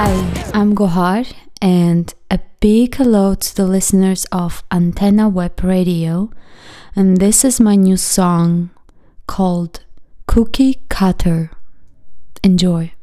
I'm Gohar, and a big hello to the listeners of Antenna Web Radio. And this is my new song called Cookie Cutter. Enjoy.